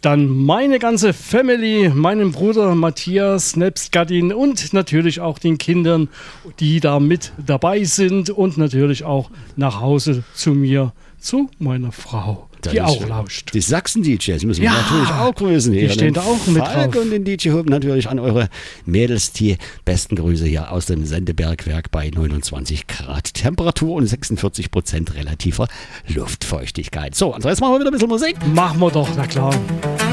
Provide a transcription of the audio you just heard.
dann meine ganze Family, meinen Bruder Matthias, nebst Gattin und natürlich auch den Kindern, die da mit dabei sind und natürlich auch nach Hause zu mir, zu meiner Frau, die auch lauscht. Die Sachsen-DJs müssen wir natürlich auch grüßen. Die stehen da auch mit Falk drauf. Und den DJ Hub natürlich an eure Mädels. Die besten Grüße hier aus dem Sendebergwerk bei 29 Grad Temperatur und 46% relativer Luftfeuchtigkeit. So, also jetzt machen wir wieder ein bisschen Musik. Machen wir doch, na klar.